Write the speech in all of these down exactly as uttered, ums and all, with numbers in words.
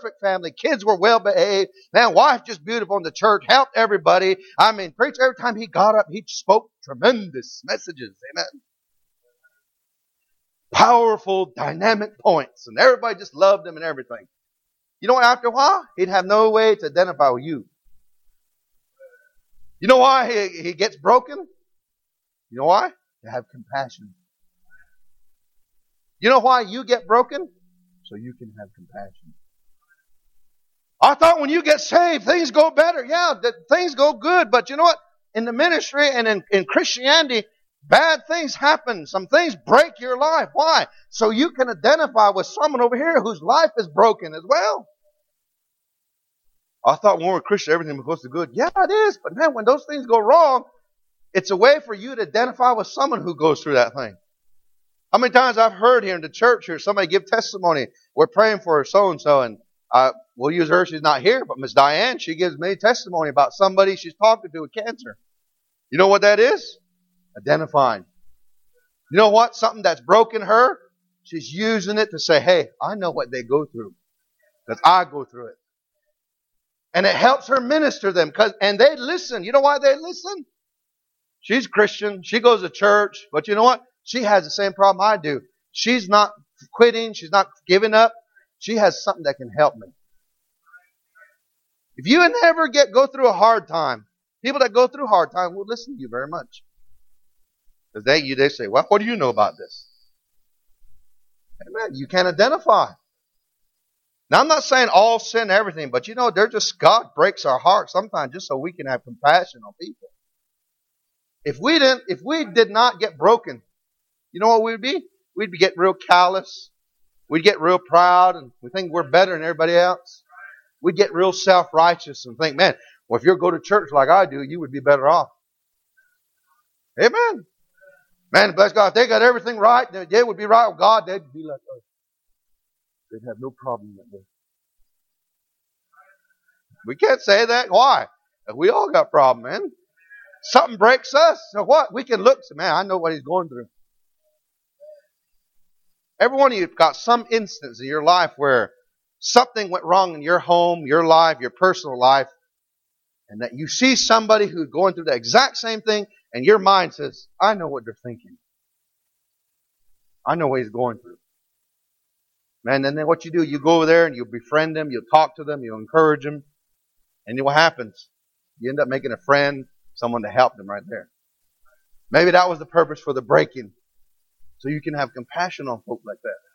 perfect family. Kids were well behaved. Man, wife just beautiful in the church. Helped everybody. I mean, preacher, every time he got up, he spoke tremendous messages. Amen. Powerful, dynamic points. And everybody just loved him and everything. You know what? After a while, he'd have no way to identify with you. You know why he, he gets broken? You know why? To have compassion. You know why you get broken? So you can have compassion. I thought when you get saved, things go better. Yeah, things go good. But you know what? In the ministry and in, in Christianity, bad things happen. Some things break your life. Why? So you can identify with someone over here whose life is broken as well. I thought when we were Christian, everything was supposed to be good. Yeah, it is. But man, when those things go wrong, it's a way for you to identify with someone who goes through that thing. How many times I've heard here in the church here, somebody give testimony. We're praying for so-and-so, and uh, we'll use her. She's not here, but Miss Diane, she gives me testimony about somebody she's talking to with cancer. You know what that is? Identifying. You know what? Something that's broken her, she's using it to say, hey, I know what they go through because I go through it. And it helps her minister them. Cause, and they listen. You know why they listen? She's Christian. She goes to church. But you know what? She has the same problem I do. She's not quitting. She's not giving up. She has something that can help me. If you never get go through a hard time, people that go through hard time will listen to you very much. Because they, you, they say, well, what do you know about this? Amen. You can identify. Now, I'm not saying all sin, everything, but you know, they're just, God breaks our hearts sometimes just so we can have compassion on people. If we didn't, if we did not get broken, you know what we'd be? We'd get real callous. We'd get real proud and we think we're better than everybody else. We'd get real self-righteous and think, man, well, if you go to church like I do, you would be better off. Amen. Man, bless God, if they got everything right, they would be right with God, they'd be like us. They'd have no problem with that. We can't say that. Why? We all got problems, man. Something breaks us. So what? We can look. Man, I know what he's going through. Every one of you have got some instance in your life where something went wrong in your home, your life, your personal life, and that you see somebody who's going through the exact same thing, and your mind says, I know what they're thinking. I know what he's going through. Man, and then what you do, you go over there and you befriend them, you talk to them, you encourage them, and then what happens? You end up making a friend, someone to help them right there. Maybe that was the purpose for the breaking, so you can have compassion on folk like that.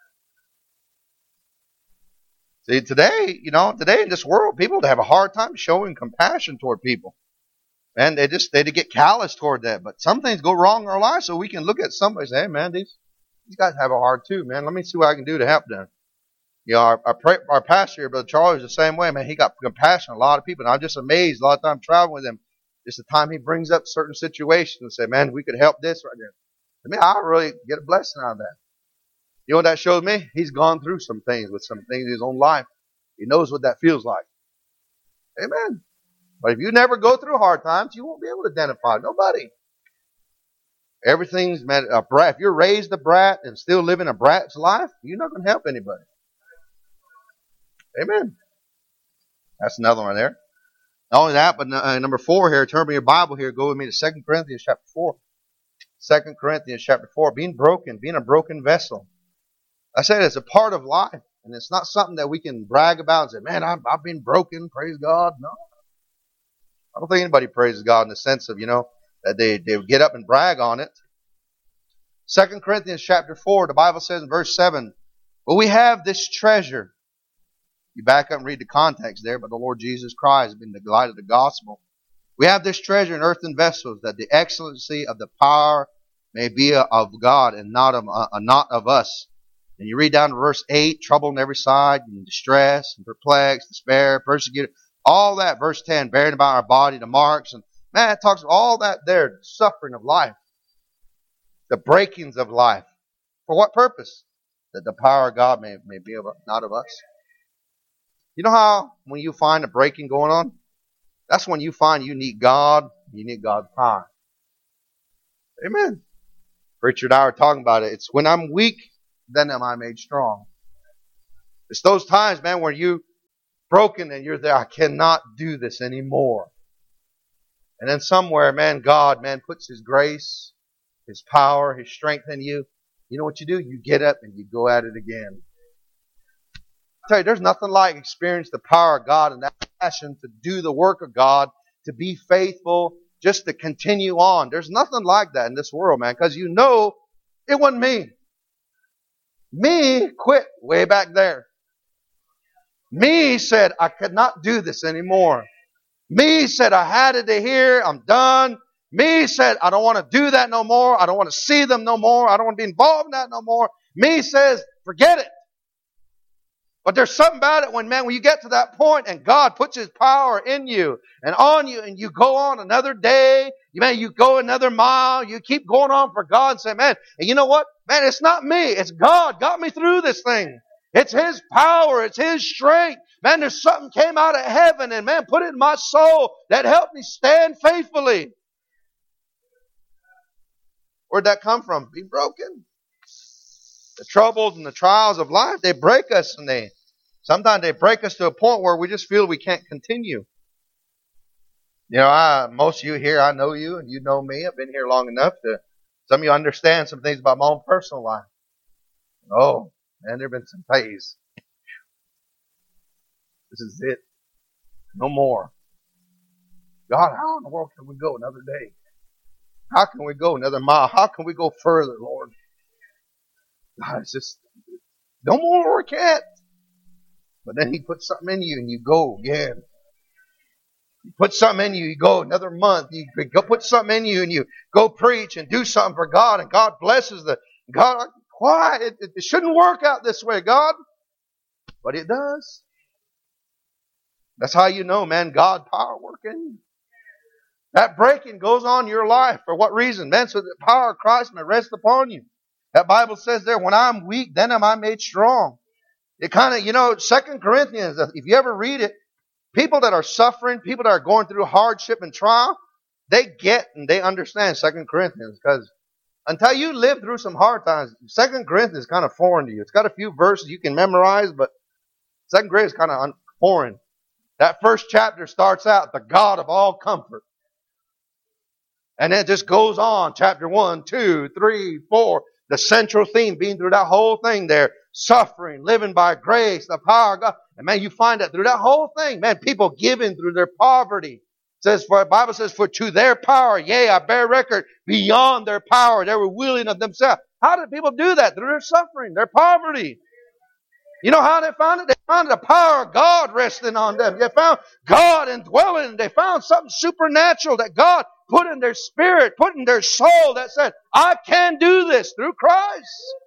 See, today, you know, today in this world, people have a hard time showing compassion toward people. And they just, they get callous toward that. But some things go wrong in our lives, so we can look at somebody and say, hey, man, these, these guys have a hard too, man. Let me see what I can do to help them. You know, our, our, our pastor here, Brother Charlie, is the same way, man. He got compassion on a lot of people. And I'm just amazed a lot of times traveling with him. Just the time he brings up certain situations and say, man, we could help this right there. To me, I really get a blessing out of that. You know what that shows me? He's gone through some things with some things in his own life. He knows what that feels like. Amen. But if you never go through hard times, you won't be able to identify nobody. Everything's a brat. If you're raised a brat and still living a brat's life, you're not going to help anybody. Amen. That's another one there. Not only that, but uh, number four here, turn to your Bible here, go with me to Second Corinthians chapter four. Second Corinthians chapter four, being broken, being a broken vessel. I said it's a part of life, and it's not something that we can brag about and say, man, I've, I've been broken, praise God. No. I don't think anybody praises God in the sense of, you know, that they, they get up and brag on it. Second Corinthians chapter four, the Bible says in verse seven, but we have this treasure. You back up and read the context there, but the Lord Jesus Christ has been the light of the gospel. We have this treasure in earthen vessels, that the excellency of the power may be of God and not of, uh, not of us. And you read down to verse eight, trouble on every side, and distress, and perplexed, despair, persecuted, all that. Verse ten, bearing about our body the marks. And man, it talks about all that there, suffering of life, the breakings of life. For what purpose? That the power of God may, may be of, not of us. You know how when you find a breaking going on, that's when you find you need God, you need God's power. Amen. Richard and I were talking about it. It's when I'm weak, then am I made strong. It's those times, man, where you broken and you're there. I cannot do this anymore. And then somewhere, man, God, man, puts His grace, His power, His strength in you. You know what you do? You get up and you go at it again. I tell you, there's nothing like experience the power of God and that passion to do the work of God, to be faithful, just to continue on. There's nothing like that in this world, man, because you know it wasn't me. Me quit way back there. Me said I could not do this anymore. Me said I had it to here. I'm done. Me said I don't want to do that no more. I don't want to see them no more. I don't want to be involved in that no more. Me says forget it. But there's something about it when, man, when you get to that point and God puts His power in you and on you and you go on another day, you man, you go another mile, you keep going on for God and say, man, and you know what? Man, it's not me. It's God got me through this thing. It's His power. It's His strength. Man, there's something came out of heaven and, man, put it in my soul that helped me stand faithfully. Where'd that come from? Being broken. The troubles and the trials of life, they break us, and they sometimes they break us to a point where we just feel we can't continue. You know, I, most of you here, I know you, and you know me. I've been here long enough to, some of you understand some things about my own personal life. Oh, man, there have been some days. This is it. No more. God, how in the world can we go another day? How can we go another mile? How can we go further, Lord? God, it's just, no more, we can't. But then He puts something in you and you go again. He puts something in you, you go another month. You go put something in you and you go preach and do something for God, and God blesses the, God, why? It, it shouldn't work out this way, God. But it does. That's how you know, man, God power working. That breaking goes on in your life. For what reason? Man, so the power of Christ may rest upon you. That Bible says there, when I'm weak, then am I made strong. It kind of, you know, Second Corinthians, if you ever read it, people that are suffering, people that are going through hardship and trial, they get and they understand Second Corinthians. Because until you live through some hard times, Second Corinthians is kind of foreign to you. It's got a few verses you can memorize, but Second Corinthians is kind of foreign. That first chapter starts out, the God of all comfort. And then it just goes on, chapter one, two, three, four. The central theme being through that whole thing there, suffering, living by grace, the power of God. And man, you find that through that whole thing, man, people giving through their poverty. It says, for the Bible says, for to their power, yea, I bear record, beyond their power, they were willing of themselves. How did people do that? Through their suffering, their poverty. You know how they found it? They found the power of God resting on them. They found God indwelling. They found something supernatural that God put in their spirit, put in their soul that said, I can do this through Christ.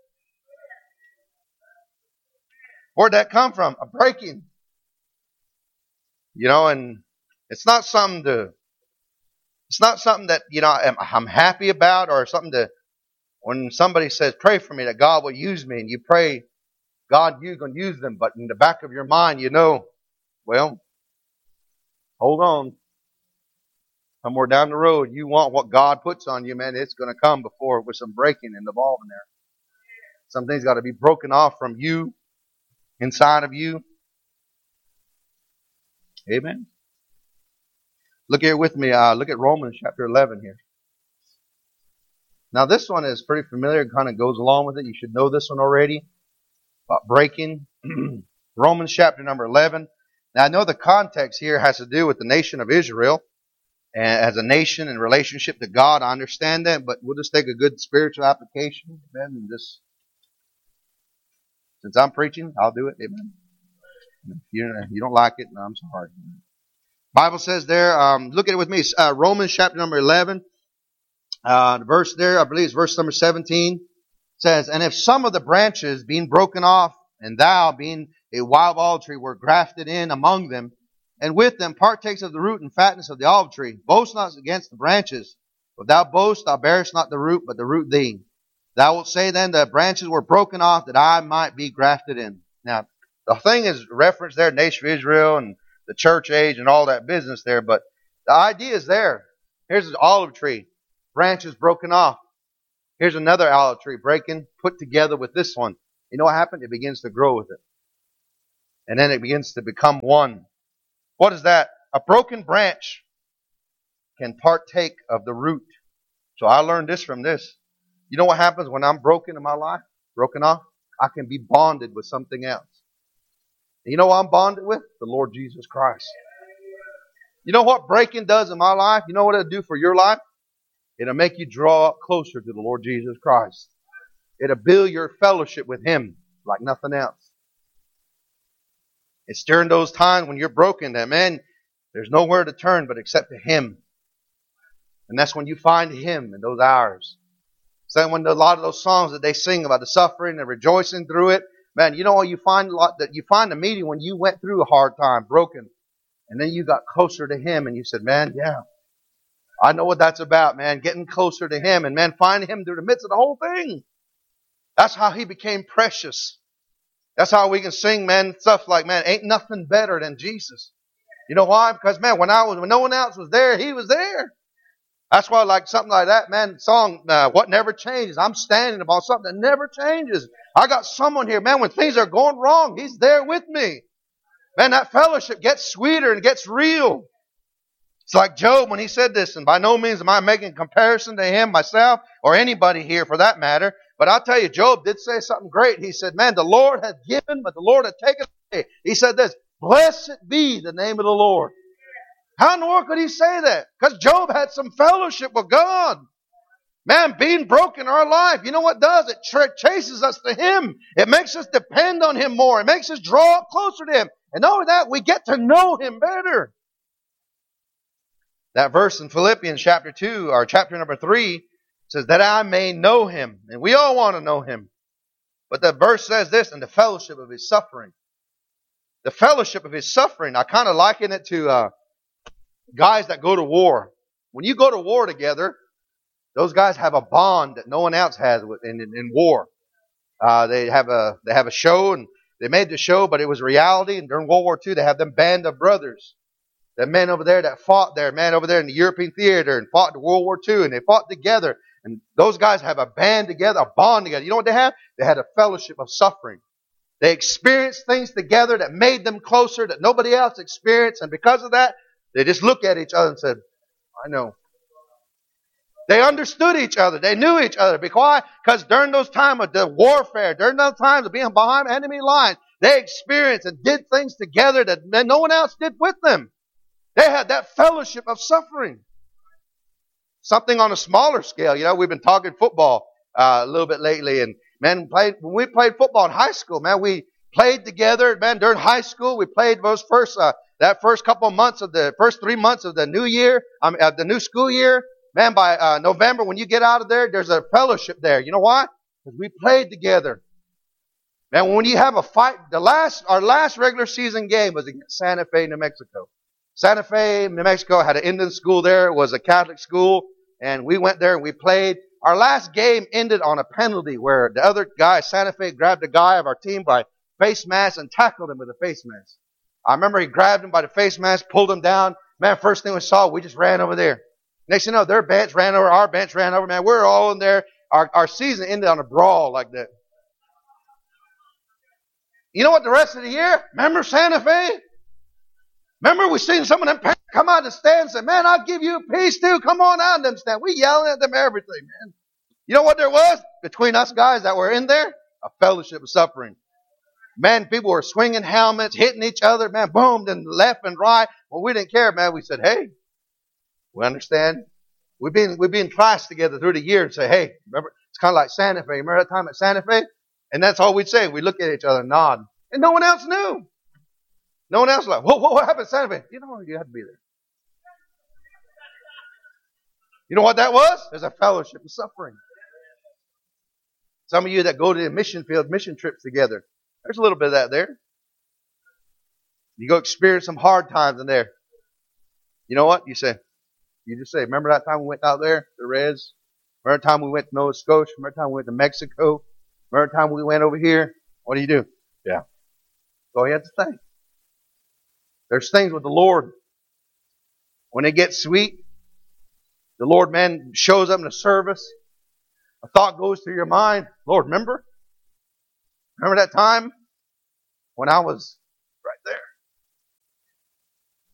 Where'd that come from? A breaking. You know, and it's not something to, it's not something that, you know, I'm, I'm happy about, or something to, when somebody says, pray for me that God will use me, and you pray, God, you're going to use them, but in the back of your mind, you know, well, hold on. Somewhere down the road, you want what God puts on you, man, it's going to come before with some breaking and involved in there. Some things got to be broken off from you, inside of you. Amen. Look here with me. Uh, look at Romans chapter eleven here. Now this one is pretty familiar. It kind of goes along with it. You should know this one already. About breaking. Romans chapter number eleven. Now I know the context here has to do with the nation of Israel. And as a nation in relationship to God, I understand that. But we'll just take a good spiritual application. Amen. And just, since I'm preaching, I'll do it. Amen. If you, if you don't like it, no, I'm sorry. Bible says there, um, look at it with me, uh, Romans chapter number eleven, uh, the verse there, I believe it's verse number seventeen, says, and if some of the branches being broken off, and thou being a wild olive tree were grafted in among them, and with them partakes of the root and fatness of the olive tree, boast not against the branches, but thou boast, thou bearest not the root, but the root thee. Thou wilt say then, the branches were broken off, that I might be grafted in. Now, the thing is referenced there, nation of Israel and the church age and all that business there, but the idea is there. Here's an olive tree, branches broken off. Here's another olive tree breaking, put together with this one. You know what happened? It begins to grow with it. And then it begins to become one. What is that? A broken branch can partake of the root. So I learned this from this. You know what happens when I'm broken in my life? Broken off? I can be bonded with something else. And you know what I'm bonded with? The Lord Jesus Christ. You know what breaking does in my life? You know what it'll do for your life? It'll make you draw up closer to the Lord Jesus Christ. It'll build your fellowship with Him like nothing else. It's during those times when you're broken that, man, there's nowhere to turn but except to Him. And that's when you find Him in those hours. So when a lot of those songs that they sing about the suffering and rejoicing through it, man, you know you find a lot that you find a meeting when you went through a hard time, broken, and then you got closer to Him and you said, man, yeah, I know what that's about, man, getting closer to Him and man, finding Him through the midst of the whole thing. That's how He became precious. That's how we can sing, man, stuff like, man, ain't nothing better than Jesus. You know why? Because, man, when I was, when no one else was there, He was there. That's why, like something like that, man, song, uh, what never changes. I'm standing about something that never changes. I got someone here, man, when things are going wrong, He's there with me. Man, that fellowship gets sweeter and gets real. It's like Job when he said this, and by no means am I making a comparison to him, myself, or anybody here for that matter. But I'll tell you, Job did say something great. He said, man, the Lord hath given, but the Lord hath taken away. He said this, blessed be the name of the Lord. How in the world could he say that? Because Job had some fellowship with God. Man, being broken in our life, you know what it does? It tra- chases us to Him. It makes us depend on Him more. It makes us draw up closer to Him. And not only that, we get to know Him better. That verse in Philippians chapter two, or chapter number three, says that I may know Him. And we all want to know Him. But the verse says this, in the fellowship of His suffering. The fellowship of His suffering, I kind of liken it to uh, guys that go to war. When you go to war together, those guys have a bond that no one else has in, in, in war. Uh, they have a they have a show, and they made the show, but it was reality. And during World War Two, they have them band of brothers. The men over there that fought there, man over there in the European theater and fought in World War Two, and they fought together. And those guys have a band together, a bond together. You know what they have? They had a fellowship of suffering. They experienced things together that made them closer that nobody else experienced. And because of that, they just looked at each other and said, I know. They understood each other. They knew each other. Why? Because during those times of the warfare, during those times of being behind enemy lines, they experienced and did things together that no one else did with them. They had that fellowship of suffering. Something on a smaller scale. You know, we've been talking football uh, a little bit lately. And, man, played, when we played football in high school, man, we played together. Man, during high school, we played those first, uh, that first couple of months of the, first three months of the new year, um, of the new school year. Man, by uh, November, when you get out of there, there's a fellowship there. You know why? Because we played together. Man, when you have a fight, the last, our last regular season game was against Santa Fe, New Mexico. Santa Fe, New Mexico had an Indian school there. It was a Catholic school. And we went there and we played. Our last game ended on a penalty where the other guy, Santa Fe, grabbed a guy of our team by face mask and tackled him with a face mask. I remember he grabbed him by the face mask, pulled him down. Man, first thing we saw, we just ran over there. Next thing you know, their bench ran over, our bench ran over. Man, we're all in there. Our, our season ended on a brawl like that. You know what the rest of the year? Remember Santa Fe? Remember we seen some of them parents come out of the stand and say, man, I'll give you a piece too. Come on out of them stand. We yelling at them everything, man. You know what there was? Between us guys that were in there? A fellowship of suffering. Man, people were swinging helmets, hitting each other, man, boom, then left and right. Well, we didn't care, man. We said, hey, we understand. We've been, we've been in class together through the year and say, hey, remember, it's kind of like Santa Fe. Remember that time at Santa Fe? And that's all we'd say. We look at each other and nod. And no one else knew. No one else was like, whoa, whoa, what happened at Santa Fe? You know, you had to be there. You know what that was? There's a fellowship of suffering. Some of you that go to the mission field, mission trips together, there's a little bit of that there. You go experience some hard times in there. You know what? You say, you just say, remember that time we went out there, the Reds? Remember the time we went to Nova Scotia? Remember the time we went to Mexico? Remember the time we went over here? What do you do? Yeah. That's all you have to think. There's things with the Lord. When it gets sweet, the Lord, man, shows up in the service. A thought goes through your mind. Lord, remember? Remember that time when I was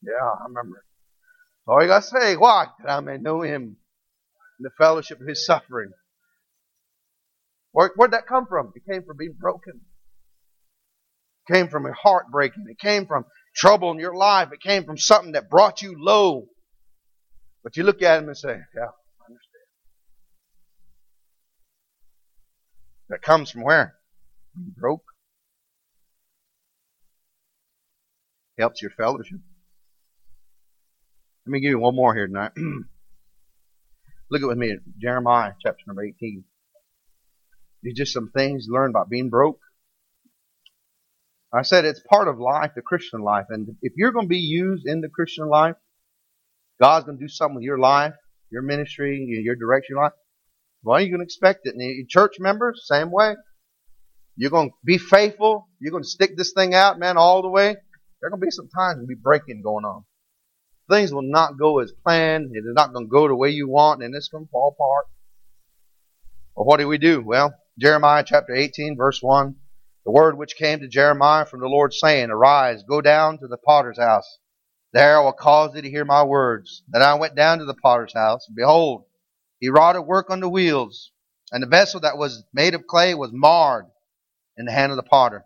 Yeah, I remember. All you got to say, why? That I may know him in the fellowship of his suffering. Where, where'd that come from? It came from being broken. It came from a heartbreaking. It came from trouble in your life. It came from something that brought you low. But you look at him and say, yeah, I understand. That comes from where? Being broke. Helps your fellowship. Let me give you one more here tonight. Look at with me at Jeremiah chapter number eighteen. These are just some things learned about being broke. I said it's part of life, the Christian life. And if you're going to be used in the Christian life, God's going to do something with your life, your ministry, your direction in life. Well, you're going to expect it. And your church members, same way. You're going to be faithful. You're going to stick this thing out, man, all the way. There are going to be some times there'll be breaking going on. Things will not go as planned. It's not going to go the way you want, and it's going to fall apart. Well, what do we do? Well, Jeremiah chapter eighteen, verse one. The word which came to Jeremiah from the Lord, saying, Arise, go down to the potter's house. There I will cause thee to hear my words. Then I went down to the potter's house, and behold, he wrought at work on the wheels, and the vessel that was made of clay was marred in the hand of the potter.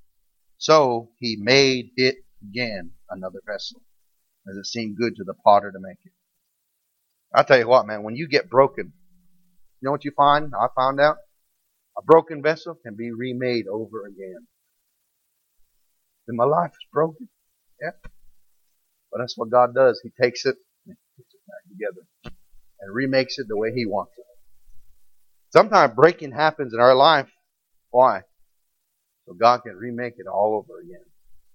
So he made it again another vessel, as it seemed good to the potter to make it. I tell you what, man, when you get broken, you know what you find? I found out a broken vessel can be remade over again. And my life is broken. Yeah. But that's what God does. He takes it and puts it back together and remakes it the way He wants it. Sometimes breaking happens in our life. Why? So God can remake it all over again.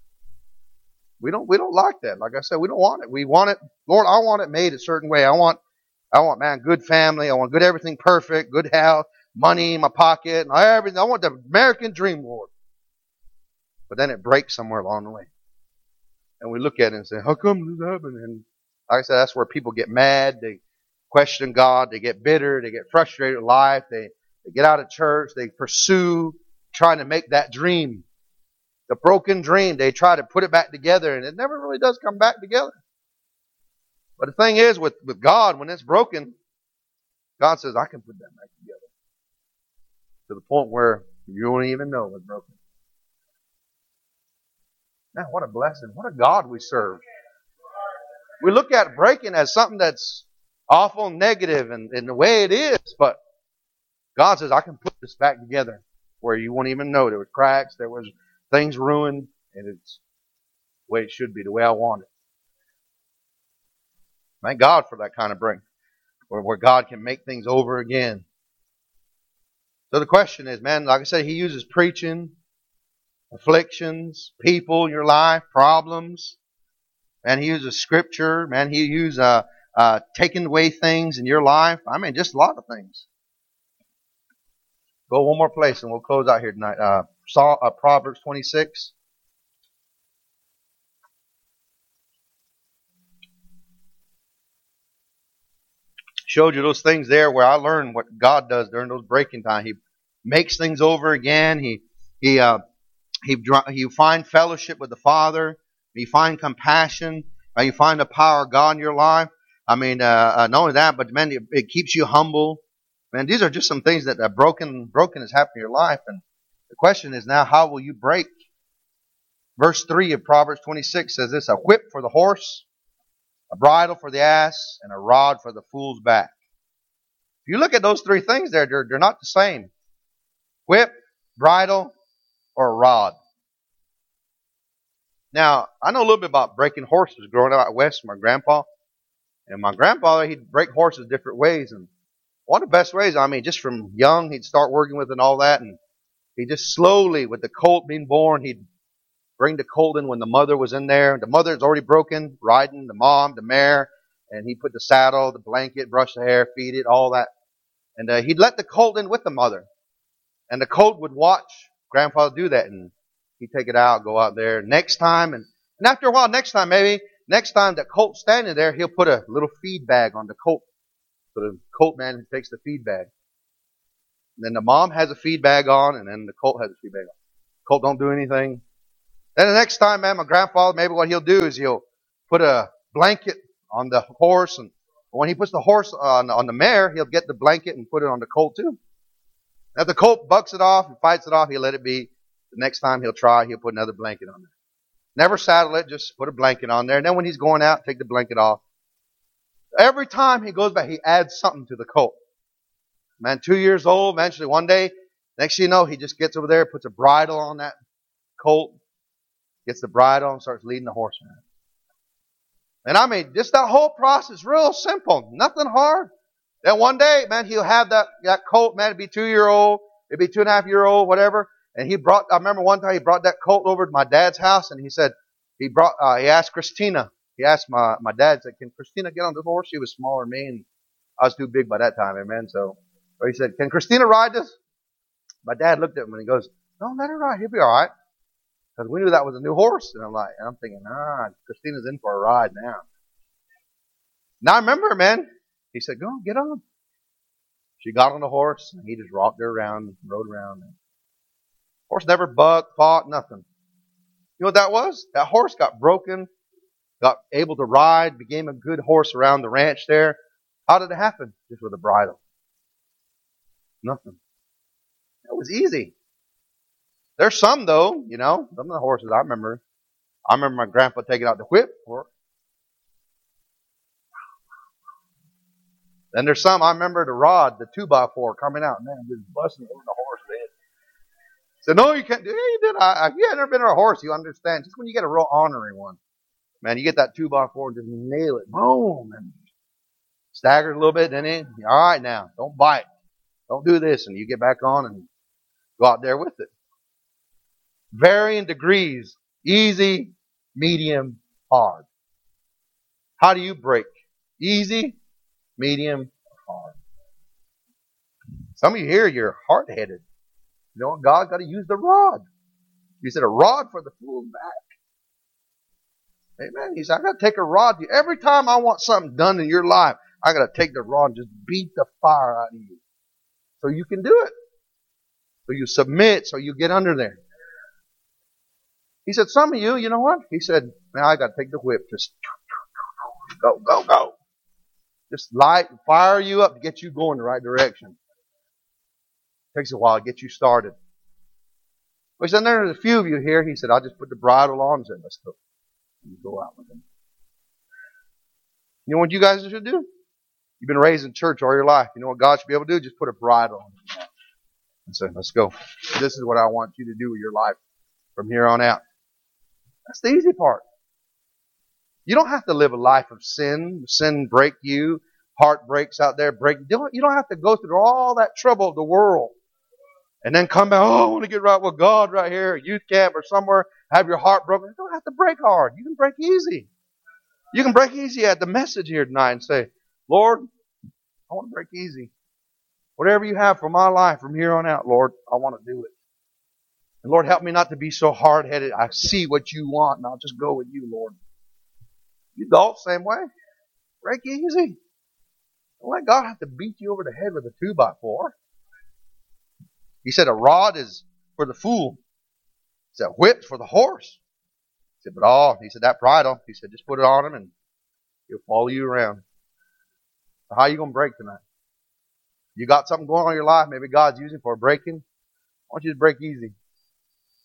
We don't, we don't like that. Like I said, we don't want it. We want it, Lord, I want it made a certain way. I want, I want, man, good family. I want good everything perfect, good health, money in my pocket, and everything. I want the American dream, Lord. But then it breaks somewhere along the way. And we look at it and say, how come this happened? And like I said, that's where people get mad. They question God. They get bitter. They get frustrated with life. They, they get out of church. They pursue trying to make that dream. The broken dream, they try to put it back together, and it never really does come back together. But the thing is, with, with God, when it's broken, God says, I can put that back together. To the point where you don't even know it's broken. Man, what a blessing. What a God we serve. We look at breaking as something that's awful and negative and, and the way it is, but God says, I can put this back together where you won't even know. There were cracks, there was things ruined, and it's the way it should be, the way I want it. Thank God for that kind of break, where, where God can make things over again. So the question is, man, like I said, He uses preaching, afflictions, people in your life, problems. Man, He uses Scripture. Man, He uses uh, uh, taking away things in your life. I mean, just a lot of things. Go one more place and we'll close out here tonight. Uh, Saw, uh, Proverbs twenty-six. Showed you those things there where I learned what God does during those breaking times. He makes things over again. He he uh, he you find fellowship with the Father. You find compassion. Uh, you find the power of God in your life. I mean, uh, uh, not only that, but man, it, it keeps you humble. Man, these are just some things that are broken broken has happened in your life. And the question is now, how will you break? Verse three of Proverbs twenty-six says this: a whip for the horse, a bridle for the ass, and a rod for the fool's back. If you look at those three things there, they're, they're not the same. Whip, bridle, or a rod. Now, I know a little bit about breaking horses growing up out west from my grandpa. And my grandfather, he'd break horses different ways. And one of the best ways, I mean, just from young, he'd start working with and all that. And he just slowly, with the colt being born, he'd bring the colt in when the mother was in there. The mother's already broken, riding the mom, the mare. And he'd put the saddle, the blanket, brush the hair, feed it, all that. And uh, he'd let the colt in with the mother. And the colt would watch grandfather do that. And he'd take it out, go out there. Next time, and, and after a while, next time maybe, next time that colt's standing there, he'll put a little feed bag on the colt. So the colt man takes the feed bag. And then the mom has a feed bag on, and then the colt has a feed bag on. Colt don't do anything. Then the next time, man, my grandfather, maybe what he'll do is he'll put a blanket on the horse, and when he puts the horse on, on the mare, he'll get the blanket and put it on the colt too. If the colt bucks it off and fights it off, he'll let it be. The next time he'll try, he'll put another blanket on there. Never saddle it, just put a blanket on there. And then when he's going out, take the blanket off. Every time he goes back, he adds something to the colt. Man, two years old, eventually one day, next thing you know, he just gets over there, puts a bridle on that colt, gets the bridle and starts leading the horse around. And I mean, just that whole process, real simple, nothing hard. Then one day, man, he'll have that, that colt, man, it'd be two year old, it'd be two and a half year old, whatever. And he brought, I remember one time he brought that colt over to my dad's house, and he said, he brought, uh, he asked Christina, he asked my, my dad, said, can Christina get on the horse? She was smaller than me, and I was too big by that time, amen. So, so he said, can Christina ride this? My dad looked at him and he goes, no, let her ride, he'll be alright. Because we knew that was a new horse. And I'm like, and I'm thinking, ah, Christina's in for a ride now. Now I remember, man, he said, go on, get on. She got on the horse, and he just rocked her around, rode around. Horse never bucked, fought, nothing. You know what that was? That horse got broken, got able to ride, became a good horse around the ranch there. How did it happen? Just with a bridle. Nothing. It was easy. There's some, though, you know, some of the horses I remember. I remember my grandpa taking out the whip for it. Then there's some, I remember the rod, the two by four coming out, man, just busting over the horse head. So no, you can't do it. Yeah, you did. I, I, you had never been on a horse, you understand. Just when you get a real ornery one, man, you get that two by four and just nail it. Boom. And stagger a little bit, then in. All right now, don't bite. Don't do this. And you get back on and go out there with it. Varying degrees. Easy, medium, hard. How do you break? Easy, medium, hard. Some of you here, you're hard-headed. You know what? God got to use the rod. He said a rod for the fool's back. Amen. He said, I got to take a rod to you. Every time I want something done in your life, I got to take the rod and just beat the fire out of you. So you can do it. So you submit, so you get under there. He said, some of you, you know what? He said, man, I got to take the whip. Just go, go, go. Just light and fire you up to get you going the right direction. Takes a while to get you started. Well, he said, there's a few of you here. He said, I'll just put the bridle on and said, let's go. And you go out with him. You know what you guys should do? You've been raised in church all your life. You know what God should be able to do? Just put a bridle on and say, let's go. This is what I want you to do with your life from here on out. That's the easy part. You don't have to live a life of sin. Sin break you. Heartbreaks out there break you. You don't have to go through all that trouble of the world. And then come back, oh, I want to get right with God right here at youth camp or somewhere. Have your heart broken. You don't have to break hard. You can break easy. You can break easy at the message here tonight and say, Lord, I want to break easy. Whatever you have for my life from here on out, Lord, I want to do it. And Lord, help me not to be so hard-headed. I see what you want and I'll just go with you, Lord. You adults, same way. Break easy. Don't let God have to beat you over the head with a two by four. He said a rod is for the fool. He said whips for the horse. He said, but all, he said that bridle, he said, just put it on him and he'll follow you around. So how are you going to break tonight? You got something going on in your life, maybe God's using for a breaking. Why don't you just break easy?